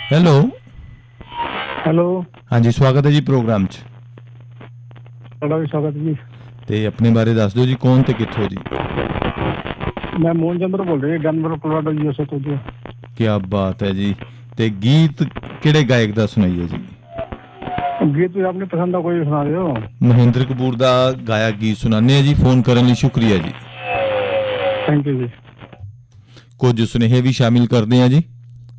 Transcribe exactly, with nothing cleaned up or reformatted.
Hello hello ਹਾਂਜੀ, ਸਵਾਗਤ ਹੈ ਜੀ ਪ੍ਰੋਗਰਾਮ 'ਚ। ਤੁਹਾਡਾ ਵੀ ਸਵਾਗਤ ਜੀ। ਤੇ ਆਪਣੇ ਬਾਰੇ ਦੱਸ ਦਿਓ ਜੀ, ਕੌਣ ਤੇ ਕਿੱਥੋਂ ਜੀ? ਮੈਂ ਮੋਹਨ ਚੰਦਰ ਬੋਲ ਰਿਹਾ ਜੀ, Denver Colorado U S A ਤੋਂ ਜੀ। ਕਿਆ ਬਾਤ ਹੈ ਜੀ। ਤੇ ਗੀਤ ਕਿਹੜੇ ਗਾਇਕ ਦਾ ਸੁਣਾਈਏ ਜੀ? ਗੀਤ ਤੁਸੀਂ ਆਪਣੀ ਪਸੰਦ ਦਾ ਕੋਈ ਸੁਣਾ ਦਿਓ। ਮਹਿੰਦਰ ਕਪੂਰ ਦਾ ਗਾਇਆ ਗੀਤ ਸੁਣਾਉਂਦੇ ਆ ਜੀ। ਫੋਨ ਕਰਨ ਲਈ ਸ਼ੁਕਰੀਆ ਜੀ। ਥੈਂਕ ਯੂ ਜੀ। ਕੁਝ ਸੁਨੇਹੇ ਵੀ ਸ਼ਾਮਿਲ ਕਰਦੇ ਆ ਜੀ।